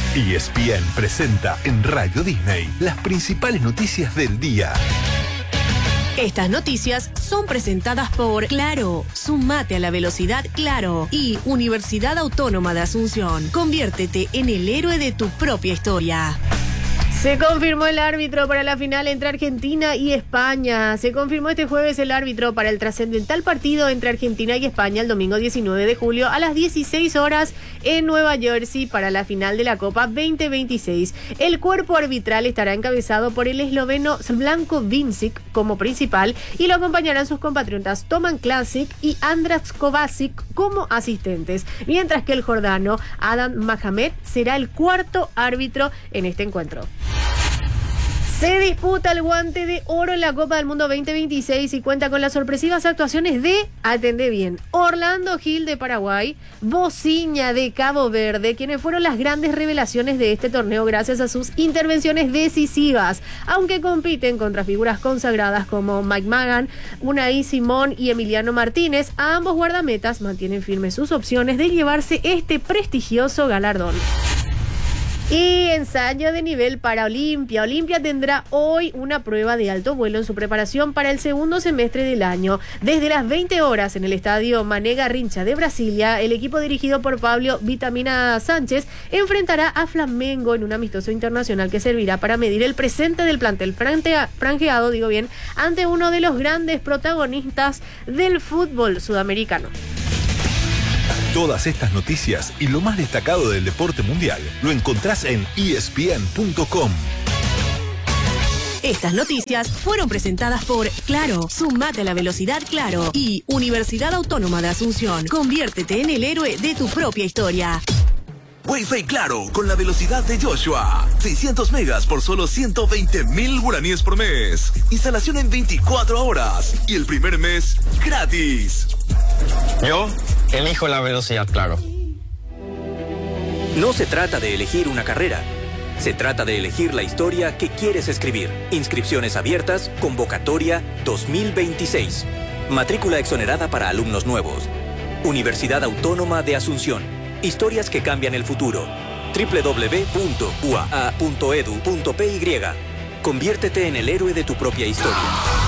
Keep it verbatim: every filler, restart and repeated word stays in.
E S P N presenta en Radio Disney las principales noticias del día. Estas noticias son presentadas por Claro. Sumate a la velocidad Claro. Y Universidad Autónoma de Asunción. Conviértete en el héroe de tu propia historia. Se confirmó el árbitro para la final entre Argentina y España. Se confirmó este jueves el árbitro para el trascendental partido entre Argentina y España el domingo diecinueve de julio a las dieciséis horas en Nueva Jersey para la final de la Copa veinte veintiséis. El cuerpo arbitral estará encabezado por el esloveno Slavko Vincic como principal y lo acompañarán sus compatriotas Toman Klasic y Andras Kovacic como asistentes, mientras que el jordano Adam Mahamed será el cuarto árbitro en este encuentro. Se disputa el guante de oro en la Copa del Mundo veinte veintiséis y cuenta con las sorpresivas actuaciones de, atendé bien, Orlando Gil de Paraguay, Bociña de Cabo Verde, quienes fueron las grandes revelaciones de este torneo gracias a sus intervenciones decisivas, aunque compiten contra figuras consagradas como Mike Magan, Unai Simón y Emiliano Martínez. A ambos guardametas mantienen firmes sus opciones de llevarse este prestigioso galardón. Y ensayo de nivel para Olimpia. Olimpia tendrá hoy una prueba de alto vuelo en su preparación para el segundo semestre del año. Desde las veinte horas en el estadio Mané Garrincha de Brasilia, el equipo dirigido por Pablo Vitamina Sánchez enfrentará a Flamengo en un amistoso internacional que servirá para medir el presente del plantel franjeado, digo bien, ante uno de los grandes protagonistas del fútbol sudamericano. Todas estas noticias y lo más destacado del deporte mundial lo encontrás en E S P N punto com. Estas noticias fueron presentadas por Claro. Sumate a la velocidad Claro. Y Universidad Autónoma de Asunción. Conviértete en el héroe de tu propia historia. Wi-Fi Claro, con la velocidad de Joshua. seiscientos megas por solo ciento veinte mil guaraníes por mes. Instalación en veinticuatro horas. Y el primer mes, gratis. Yo elijo la velocidad Claro. No se trata de elegir una carrera. Se trata de elegir la historia que quieres escribir. Inscripciones abiertas, convocatoria dos mil veintiséis. Matrícula exonerada para alumnos nuevos. Universidad Autónoma de Asunción. Historias que cambian el futuro. doble u doble u doble u punto u a a punto e d u punto p y. Conviértete en el héroe de tu propia historia.